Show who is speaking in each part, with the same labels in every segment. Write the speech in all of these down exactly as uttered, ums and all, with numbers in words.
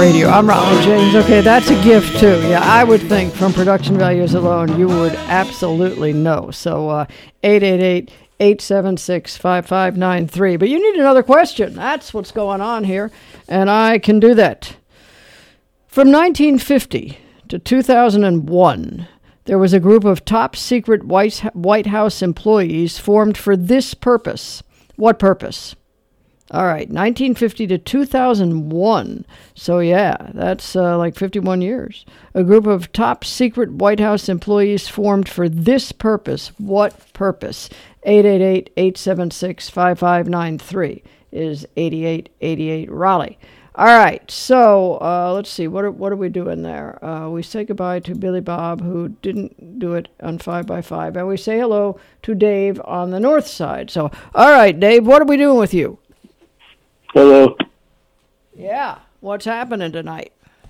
Speaker 1: Radio. I'm Ronald James. Okay, that's a gift too. Yeah, I would think from production values alone, you would absolutely know. So uh, eight eight eight, eight seven six, five five nine three. But you need another question. That's what's going on here, and I can do that. From nineteen fifty to two thousand one, there was a group of top secret White House employees formed for this purpose. What purpose? All right, nineteen fifty to two thousand one. So, yeah, that's uh, like fifty-one years. A group of top secret White House employees formed for this purpose. What purpose? eight eight eight, eight seven six, five five nine three is eighty-eight eighty-eight Raleigh. All right, so uh, let's see. What are, what are we doing there? Uh, we say goodbye to Billy Bob, who didn't do it on five by five, and we say hello to Dave on the north side. So, all right, Dave, what are we doing with you?
Speaker 2: Hello.
Speaker 1: Yeah. What's happening tonight?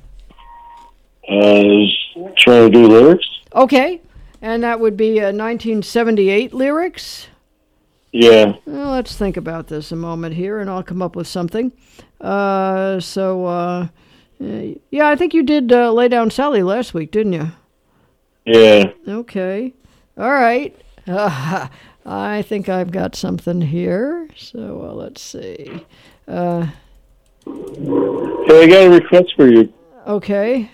Speaker 2: Uh, I was trying to do lyrics.
Speaker 1: Okay. And that would be uh, nineteen seventy-eight lyrics?
Speaker 2: Yeah.
Speaker 1: Well, let's think about this a moment here, and I'll come up with something. Uh, so, uh, yeah, I think you did uh, Lay Down Sally last week, didn't you?
Speaker 2: Yeah.
Speaker 1: Okay. All right. Uh, I think I've got something here. So, uh, let's see. Uh,
Speaker 2: hey, I got a request for you.
Speaker 1: Okay.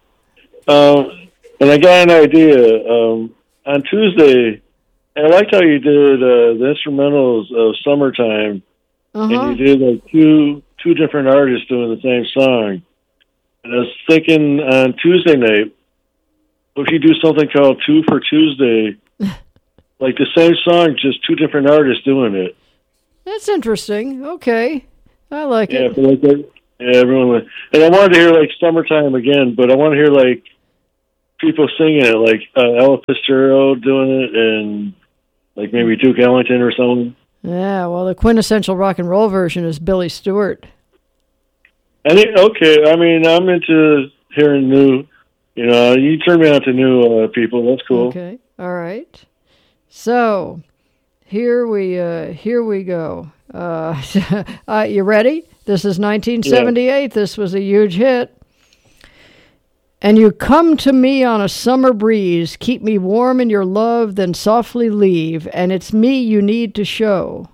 Speaker 2: Um, and I got an idea. Um, on Tuesday, I liked how you did uh, the instrumentals of Summertime,
Speaker 1: uh-huh.
Speaker 2: and you did like two two different artists doing the same song. And I was thinking on Tuesday night, if you do something called Two for Tuesday, like the same song, just two different artists doing it.
Speaker 1: That's interesting. Okay. I like
Speaker 2: yeah,
Speaker 1: it.
Speaker 2: Like that, yeah, everyone. Went. And I wanted to hear like Summertime again, but I want to hear like people singing it, like uh, Ella Fitzgerald doing it, and like maybe Duke Ellington or something.
Speaker 1: Yeah, well, the quintessential rock and roll version is Billy Stewart.
Speaker 2: I think, okay, I mean, I'm into hearing new, you know, you turn me on to new uh, people. That's cool.
Speaker 1: Okay, all right. So, here we uh, here we go. Uh, uh, you ready? This is nineteen seventy-eight. Yeah. This was a huge hit. And you come to me on a summer breeze, keep me warm in your love, then softly leave, and it's me you need to show.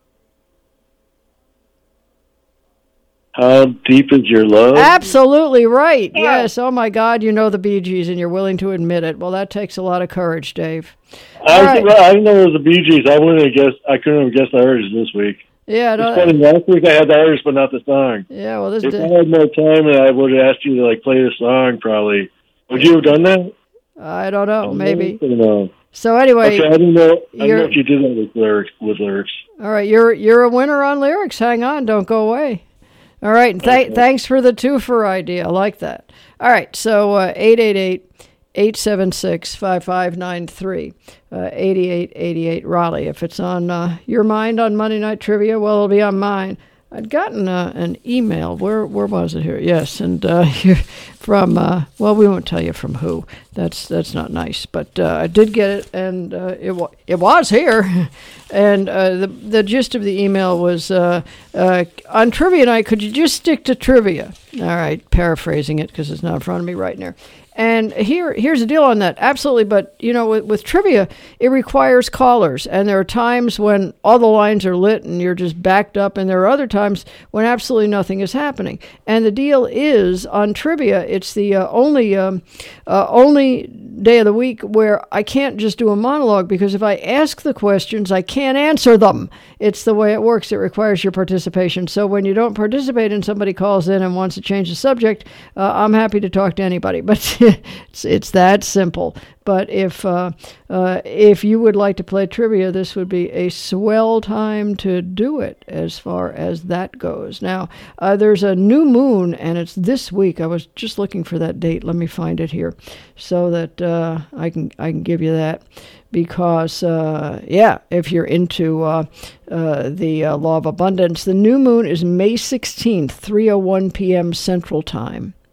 Speaker 2: How deep is your love?
Speaker 1: Absolutely right. Yeah. Yes. Oh, my God, you know the Bee Gees, and you're willing to admit it. Well, that takes a lot of courage, Dave.
Speaker 2: I,
Speaker 1: right.
Speaker 2: I didn't know it was the Bee Gees. I wouldn't have guessed. I couldn't have guessed the artist this week.
Speaker 1: Yeah.
Speaker 2: No, funny, last week I had the artist, but not the song.
Speaker 1: Yeah. Well, this.
Speaker 2: If
Speaker 1: Did...
Speaker 2: I had more time, I would have asked you to like play the song. Probably. Would you have done that?
Speaker 1: I don't know. I maybe.
Speaker 2: Don't know.
Speaker 1: So anyway,
Speaker 2: okay, I didn't know. I don't know if you did that with lyrics. With lyrics.
Speaker 1: All right, you're you're a winner on lyrics. Hang on, don't go away. All right, th- okay. Thanks for the twofer idea. I like that. All right, so uh, eight eight eight, eight seven six, five five nine three, uh, eighty-eight eighty-eight Raleigh. If it's on uh, your mind on Monday Night Trivia, well, it'll be on mine. I'd gotten uh, an email. Where where was it here? Yes, and uh, from, uh, well, we won't tell you from who. That's that's not nice. But uh, I did get it, and uh, it, wa- it was here. And uh, the the gist of the email was, uh, uh, on Trivia Night, could you just stick to trivia? All right, paraphrasing it because it's not in front of me right now. And here, here's the deal on that. Absolutely, but, you know, with, with trivia, it requires callers. And there are times when all the lines are lit and you're just backed up. And there are other times when absolutely nothing is happening. And the deal is, on trivia, it's the uh, only um, uh, only day of the week where I can't just do a monologue, because if I ask the questions, I can't answer them. It's the way it works. It requires your participation. So when you don't participate and somebody calls in and wants to change the subject, uh, I'm happy to talk to anybody. But it's it's that simple. But if uh, uh, if you would like to play trivia, this would be a swell time to do it as far as that goes. Now, uh, there's a new moon, and it's this week. I was just looking for that date. Let me find it here so that uh, I can I can give you that. Because, uh, yeah, if you're into uh, uh, the uh, law of abundance, the new moon is May sixteenth, three oh one p.m. Central Time.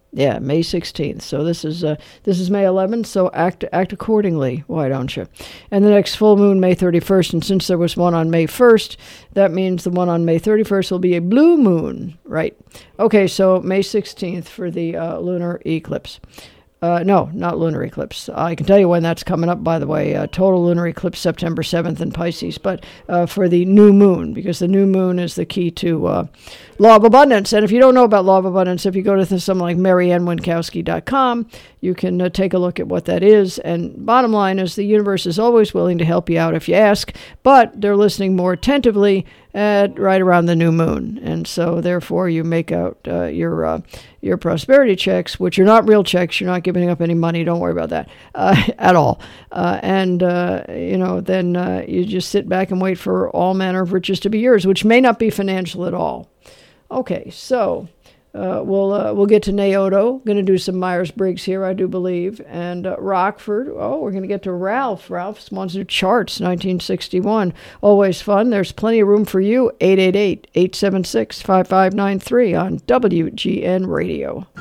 Speaker 1: Yeah, May sixteenth. So this is uh, this is May eleventh. So act act accordingly. Why don't you? And the next full moon, May thirty-first. And since there was one on May first, that means the one on May thirty-first will be a blue moon, right? Okay, so May sixteenth for the uh, lunar eclipse. Uh, no, not lunar eclipse. I can tell you when that's coming up, by the way. Uh, total lunar eclipse, September seventh in Pisces. But uh, for the new moon, because the new moon is the key to uh, law of abundance. And if you don't know about law of abundance, if you go to something like Mary Ann Winkowski dot com, you can uh, take a look at what that is. And bottom line is the universe is always willing to help you out if you ask, but they're listening more attentively at right around the new moon. And so therefore you make out uh, your uh, your prosperity checks, which are not real checks. You're not giving up any money. Don't worry about that uh, at all. Uh, and, uh, you know, then uh, you just sit back and wait for all manner of riches to be yours, which may not be financial at all. Okay, so uh, we'll uh, we'll get to Naoto. Going to do some Myers-Briggs here, I do believe. And uh, Rockford. Oh, we're going to get to Ralph. Ralph wants to do charts, nineteen sixty-one. Always fun. There's plenty of room for you. eight eight eight, eight seven six, five five nine three on W G N Radio.